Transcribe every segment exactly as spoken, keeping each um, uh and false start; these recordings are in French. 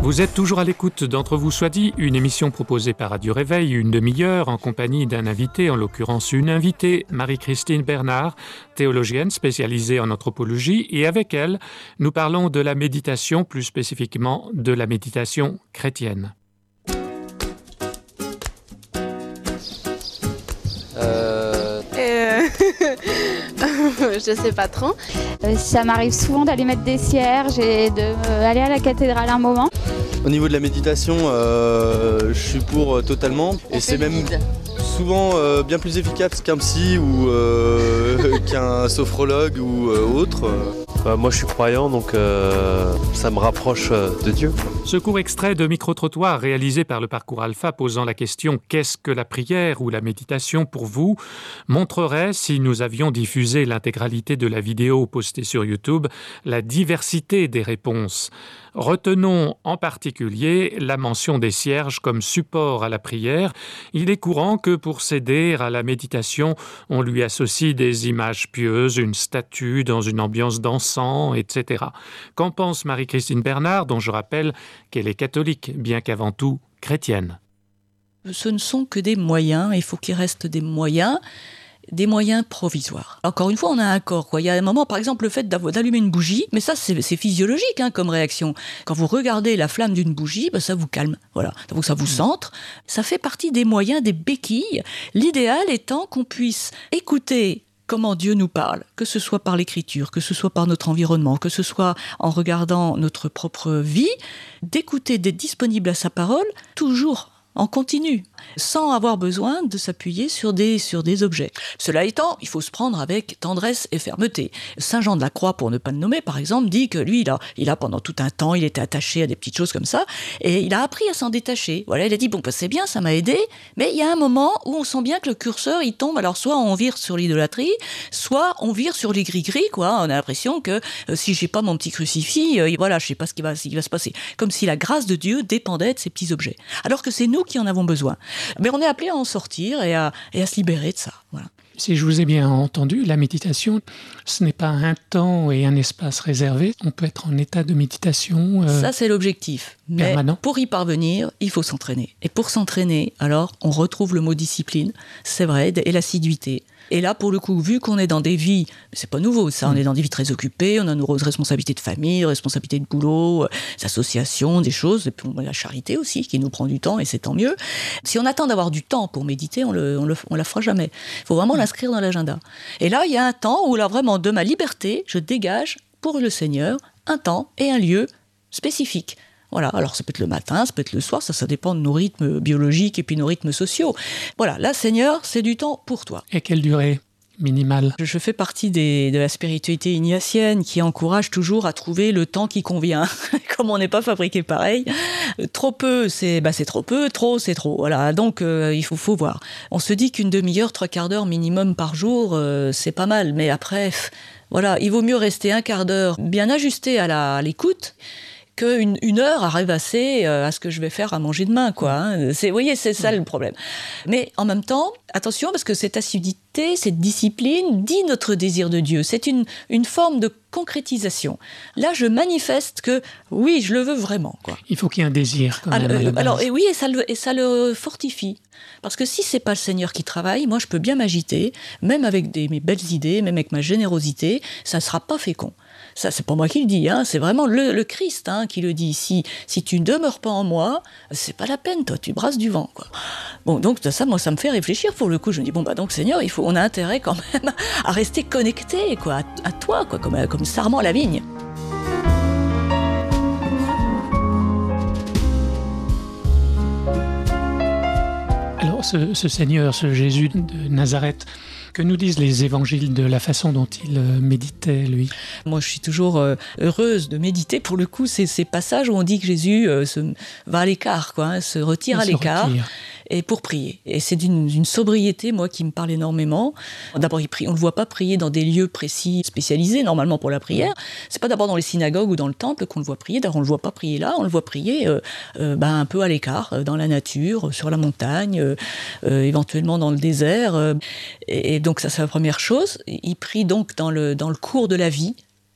Vous êtes toujours à l'écoute d'Entre vous soit dit, une émission proposée par Radio Réveil, une demi-heure en compagnie d'un invité, en l'occurrence une invitée, Marie-Christine Bernard, théologienne spécialisée en anthropologie, et avec elle, nous parlons de la méditation, plus spécifiquement de la méditation chrétienne. Euh... Euh... je sais pas trop. Euh, ça m'arrive souvent d'aller mettre des cierges et d'aller à la cathédrale un moment. Au niveau de la méditation, euh, je suis pour euh, totalement. On et c'est même guide. souvent euh, bien plus efficace qu'un psy ou euh, qu'un sophrologue ou euh, autre. Bah, moi je suis croyant, donc euh, ça me rapproche de Dieu. Ce court extrait de Micro-trottoir réalisé par le Parcours Alpha posant la question « Qu'est-ce que la prière ou la méditation pour vous ?» montrerait, si nous avions diffusé l'intégralité de la vidéo postée sur YouTube, la diversité des réponses. Retenons en particulier la mention des cierges comme support à la prière. Il est courant que pour s'aider à la méditation, on lui associe des images pieuses, une statue dans une ambiance d'encens, et cetera. Qu'en pense Marie-Christine Bernard, dont je rappelle qu'elle est catholique, bien qu'avant tout chrétienne? Ce ne sont que des moyens, il faut qu'il reste des moyens. Des moyens provisoires. Encore une fois, on a un corps, quoi. Il y a un moment, par exemple, le fait d'allumer une bougie, mais ça, c'est, c'est physiologique hein, comme réaction. Quand vous regardez la flamme d'une bougie, ben, ça vous calme. Voilà. Donc ça vous centre. Ça fait partie des moyens, des béquilles. L'idéal étant qu'on puisse écouter comment Dieu nous parle, que ce soit par l'écriture, que ce soit par notre environnement, que ce soit en regardant notre propre vie, d'écouter, d'être disponible à sa parole, toujours en continu, sans avoir besoin de s'appuyer sur des, sur des objets. Cela étant, il faut se prendre avec tendresse et fermeté. Saint Jean de la Croix, pour ne pas le nommer, par exemple, dit que lui, il a, il a pendant tout un temps, il était attaché à des petites choses comme ça, et il a appris à s'en détacher. Voilà, il a dit, bon, bah, c'est bien, ça m'a aidé, mais il y a un moment où on sent bien que le curseur, il tombe, alors soit on vire sur l'idolâtrie, soit on vire sur les gris-gris, quoi. On a l'impression que euh, si j'ai pas mon petit crucifix, euh, voilà, je sais pas ce qui va, ce qui va se passer. Comme si la grâce de Dieu dépendait de ces petits objets. Alors que c'est nous qui en avons besoin. Mais on est appelé à en sortir et à, et à se libérer de ça. Voilà. Si je vous ai bien entendu, la méditation, ce n'est pas un temps et un espace réservé. On peut être en état de méditation euh, Ça, c'est l'objectif. Mais permanent. Pour y parvenir, il faut s'entraîner. Et pour s'entraîner, alors, on retrouve le mot discipline, c'est vrai, et l'assiduité. Et là, pour le coup, vu qu'on est dans des vies, c'est pas nouveau ça, on est dans des vies très occupées, on a nos responsabilités de famille, responsabilités de boulot, des associations, des choses, et puis on a la charité aussi qui nous prend du temps, et c'est tant mieux. Si on attend d'avoir du temps pour méditer, on le, on le, on la fera jamais. Il faut vraiment l'inscrire dans l'agenda. Et là, il y a un temps où là, vraiment, de ma liberté, je dégage pour le Seigneur un temps et un lieu spécifiques. Voilà, alors ça peut être le matin, ça peut être le soir, ça, ça dépend de nos rythmes biologiques et puis nos rythmes sociaux. Voilà, là, Seigneur, c'est du temps pour toi. Et quelle durée minimale? Je fais partie des, de la spiritualité ignatienne qui encourage toujours à trouver le temps qui convient. Comme on n'est pas fabriqué pareil, trop peu, c'est, bah, c'est trop peu, trop, c'est trop. Voilà, donc euh, il faut, faut voir. On se dit qu'une demi-heure, trois quarts d'heure minimum par jour, euh, c'est pas mal. Mais après, pff, voilà, il vaut mieux rester un quart d'heure bien ajusté à, la, à l'écoute qu'une une heure à rêvasser euh, à ce que je vais faire à manger demain, quoi. Hein. C'est, vous voyez, c'est ça le problème. Mais en même temps, attention, parce que cette assiduité, cette discipline dit notre désir de Dieu. C'est une, une forme de concrétisation. Là, je manifeste que, oui, je le veux vraiment, quoi. Il faut qu'il y ait un désir, quand même, alors, à la base. alors, et oui, et ça, le, et ça le fortifie. Parce que si c'est pas le Seigneur qui travaille, moi, je peux bien m'agiter, même avec des, mes belles idées, même avec ma générosité, ça ne sera pas fécond. Ça, c'est pas moi qui le dis, hein, c'est vraiment le, le Christ hein, qui le dit. Si, si tu ne demeures pas en moi, c'est pas la peine, toi, tu brasses du vent, quoi. Bon, donc ça, moi, ça me fait réfléchir. Pour le coup, je me dis bon bah donc Seigneur, il faut, on a intérêt quand même à rester connecté, quoi, à, à toi, quoi, comme, comme sarment à la vigne. Alors, ce, ce Seigneur, ce Jésus de Nazareth, que nous disent les évangiles de la façon dont il euh, méditait, lui? Moi, je suis toujours euh, heureuse de méditer. Pour le coup, c'est ces passages où on dit que Jésus euh, se, va à l'écart, quoi, hein, se retire il à l'écart. Retire. Et pour prier. Et c'est d'une, d'une sobriété, moi, qui me parle énormément. D'abord, il prie, on ne le voit pas prier dans des lieux précis, spécialisés, normalement, pour la prière. C'est pas d'abord dans les synagogues ou dans le temple qu'on le voit prier. D'ailleurs, on ne le voit pas prier là, on le voit prier euh, euh, ben, un peu à l'écart, euh, dans la nature, sur la montagne, euh, euh, éventuellement dans le désert. Euh, et, et donc, ça, c'est la première chose. Il prie donc dans le, dans le cours de la vie.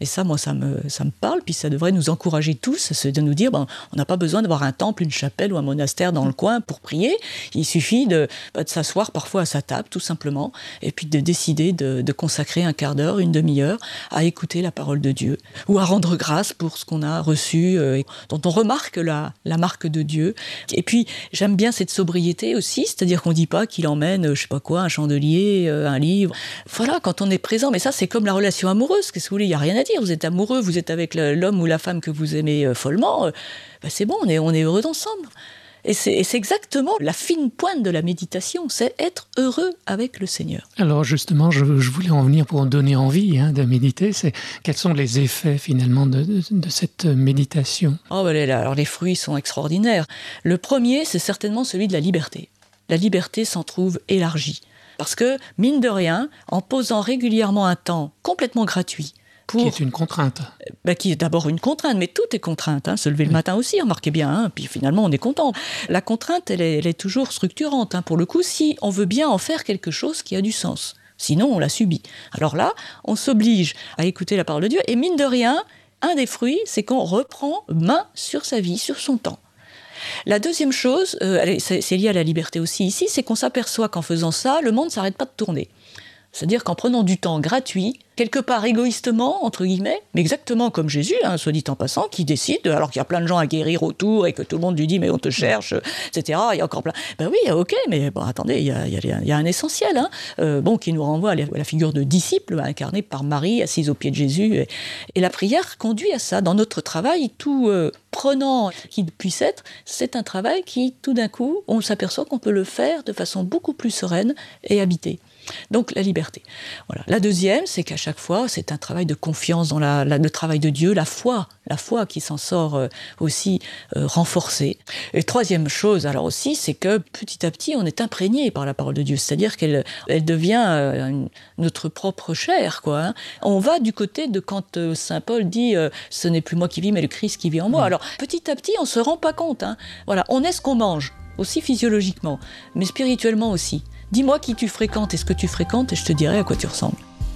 Et ça, moi, ça me, ça me parle, puis ça devrait nous encourager tous, c'est de nous dire, ben, on n'a pas besoin d'avoir un temple, une chapelle ou un monastère dans le coin pour prier. Il suffit de, ben, de s'asseoir parfois à sa table, tout simplement, et puis de décider de, de consacrer un quart d'heure, une demi-heure à écouter la parole de Dieu, ou à rendre grâce pour ce qu'on a reçu, euh, dont on remarque la, la marque de Dieu. Et puis, j'aime bien cette sobriété aussi, c'est-à-dire qu'on ne dit pas qu'il emmène, je sais pas quoi, un chandelier, euh, un livre. Voilà, quand on est présent, mais ça, c'est comme la relation amoureuse, qu'est-ce que vous voulez, il n'y a rien à dire. Vous êtes amoureux, vous êtes avec le, l'homme ou la femme que vous aimez euh, follement, euh, ben c'est bon, on est, on est heureux ensemble. Et c'est, et c'est exactement la fine pointe de la méditation, c'est être heureux avec le Seigneur. Alors justement, je, je voulais en venir pour donner envie hein, de méditer. C'est, quels sont les effets finalement de, de, de cette méditation ? Oh, ben là, alors les fruits sont extraordinaires. Le premier, c'est certainement celui de la liberté. La liberté s'en trouve élargie. Parce que, mine de rien, en posant régulièrement un temps complètement gratuit, pour, qui est une contrainte. Ben, qui est d'abord une contrainte, mais tout est contrainte. Hein. Se lever le matin aussi, remarquez bien, hein, puis finalement on est content. La contrainte, elle est, elle est toujours structurante, hein, pour le coup, si on veut bien en faire quelque chose qui a du sens. Sinon, on la subit. Alors là, on s'oblige à écouter la parole de Dieu, et mine de rien, un des fruits, c'est qu'on reprend main sur sa vie, sur son temps. La deuxième chose, euh, c'est, c'est lié à la liberté aussi ici, c'est qu'on s'aperçoit qu'en faisant ça, le monde ne s'arrête pas de tourner. C'est-à-dire qu'en prenant du temps gratuit, quelque part égoïstement, entre guillemets, mais exactement comme Jésus, hein, soit dit en passant, qui décide, alors qu'il y a plein de gens à guérir autour et que tout le monde lui dit « mais on te cherche », et cetera. Il y a encore plein... Ben oui, ok, mais bon, attendez, il y a, il y a, il y a un essentiel, hein, euh, bon, qui nous renvoie à la, à la figure de disciple incarnée par Marie, assise aux pieds de Jésus. Et, et la prière conduit à ça. Dans notre travail, tout euh, prenant qu'il puisse être, c'est un travail qui, tout d'un coup, on s'aperçoit qu'on peut le faire de façon beaucoup plus sereine et habitée. Donc la liberté. Voilà. La deuxième, c'est qu'à chaque fois, c'est un travail de confiance dans la, la, le travail de Dieu, la foi, la foi qui s'en sort euh, aussi euh, renforcée. Et troisième chose, alors aussi, c'est que petit à petit, on est imprégné par la parole de Dieu, c'est-à-dire qu'elle elle devient euh, une, notre propre chair, quoi. Hein. On va du côté de quand euh, saint Paul dit euh, « ce n'est plus moi qui vis, mais le Christ qui vit en moi ». Alors petit à petit, on se rend pas compte. Hein. Voilà, on est ce qu'on mange, aussi physiologiquement, mais spirituellement aussi. Dis-moi qui tu fréquentes et ce que tu fréquentes et je te dirai à quoi tu ressembles.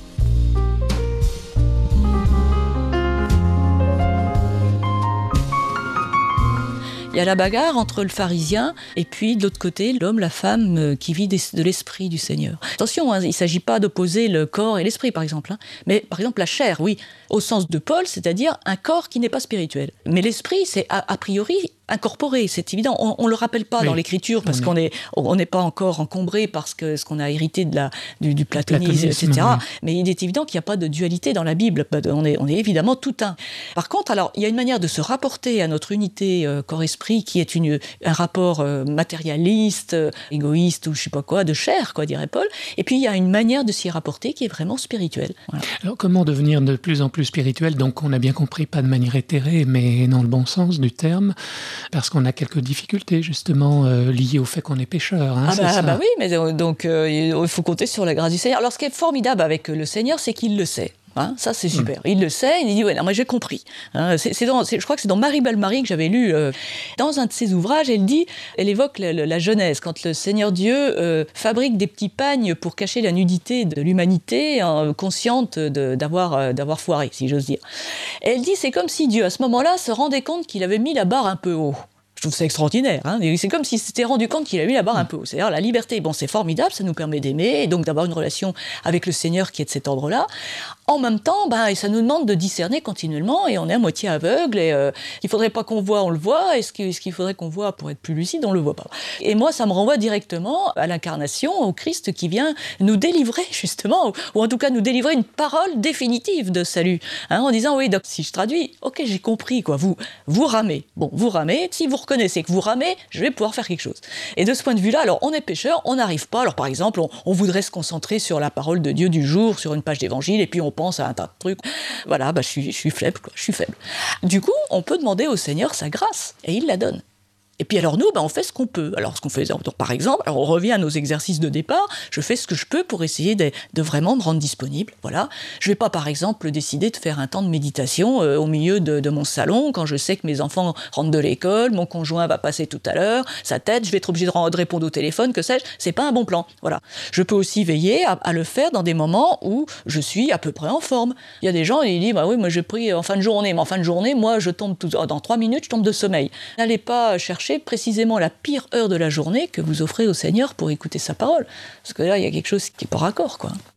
Il y a la bagarre entre le pharisien et puis de l'autre côté, l'homme, la femme qui vit de l'esprit du Seigneur. Attention, hein, il ne s'agit pas d'opposer le corps et l'esprit, par exemple. Hein, mais par exemple, la chair, oui, au sens de Paul, c'est-à-dire un corps qui n'est pas spirituel. Mais l'esprit, c'est a, a priori incorporé, c'est évident. On ne le rappelle pas oui. dans l'Écriture parce oui. qu'on n'est on n'est pas encore encombré parce que ce qu'on a hérité de la, du, du platonisme, platonisme, et cetera. Oui. Mais il est évident qu'il n'y a pas de dualité dans la Bible. On est, on est évidemment tout un. Par contre, alors, il y a une manière de se rapporter à notre unité euh, corps-esprit qui est une, un rapport euh, matérialiste, euh, égoïste ou je ne sais pas quoi, de chair, quoi, dirait Paul. Et puis, il y a une manière de s'y rapporter qui est vraiment spirituelle. Voilà. Alors, comment devenir de plus en plus spirituel ? Donc, on a bien compris, pas de manière éthérée, mais dans le bon sens du terme. Parce qu'on a quelques difficultés, justement, euh, liées au fait qu'on est pécheur. Hein, ah, c'est bah, ça. bah oui, mais donc euh, il faut compter sur la grâce du Seigneur. Alors, ce qui est formidable avec le Seigneur, c'est qu'il le sait. Hein, ça, c'est super. Mmh. Il le sait, il dit, ouais, non, mais j'ai compris. Hein, c'est, c'est dans, c'est, je crois que c'est dans Marie-Belle-Marie que j'avais lu, euh, dans un de ses ouvrages, elle dit, elle évoque la, la, la Genèse, quand le Seigneur Dieu euh, fabrique des petits pagnes pour cacher la nudité de l'humanité, hein, consciente de, d'avoir, euh, d'avoir foiré, si j'ose dire. Et elle dit, c'est comme si Dieu, à ce moment-là, se rendait compte qu'il avait mis la barre un peu haut. Je trouve ça extraordinaire. Hein. C'est comme s'il s'était rendu compte qu'il a mis la barre un peu haut. C'est-à-dire la liberté, bon, c'est formidable, ça nous permet d'aimer et donc d'avoir une relation avec le Seigneur qui est de cet ordre-là. En même temps, ben, ça nous demande de discerner continuellement et on est à moitié aveugle et euh, ce qu'il ne faudrait pas qu'on voit, on le voit, et ce qu'il, ce qu'il faudrait qu'on voit pour être plus lucide, on ne le voit pas. Et moi, ça me renvoie directement à l'incarnation, au Christ qui vient nous délivrer, justement, ou en tout cas nous délivrer une parole définitive de salut, hein, en disant, oui, donc si je traduis, ok, j'ai compris, quoi, vous, vous ramez. Bon, vous ramez, si vous reconnaissez que vous ramez, je vais pouvoir faire quelque chose. Et de ce point de vue-là, alors on est pécheur, on n'arrive pas, alors par exemple, on, on voudrait se concentrer sur la parole de Dieu du jour, sur une page d'évangile, et puis on pense à un tas de trucs. Voilà, bah, je suis, je suis faible, quoi, je suis faible. Du coup, on peut demander au Seigneur sa grâce, et il la donne. Et puis alors nous, ben, on fait ce qu'on peut. Alors ce qu'on fait, par exemple, alors on revient à nos exercices de départ, je fais ce que je peux pour essayer de, de vraiment me rendre disponible. Voilà. Je ne vais pas par exemple décider de faire un temps de méditation euh, au milieu de, de mon salon quand je sais que mes enfants rentrent de l'école, mon conjoint va passer tout à l'heure, sa tête, je vais être obligée de, de répondre au téléphone, que sais-je, c'est pas un bon plan. Voilà. Je peux aussi veiller à, à le faire dans des moments où je suis à peu près en forme. Il y a des gens, ils disent, bah oui, moi j'ai pris en fin de journée, mais en fin de journée, moi je tombe tout, dans trois minutes, je tombe de sommeil. N'allez pas chercher précisément la pire heure de la journée que vous offrez au Seigneur pour écouter sa parole. Parce que là, il y a quelque chose qui n'est pas raccord, quoi.